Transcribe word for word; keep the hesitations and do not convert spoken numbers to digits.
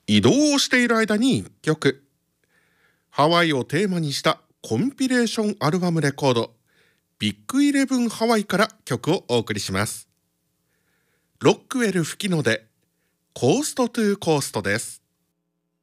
移動をしている間にいっきょく、ハワイをテーマにしたコンピレーションアルバムレコード、ビッグイレブンハワイから曲をお送りします。ロックウェル吹きのでコーストトゥーコーストです。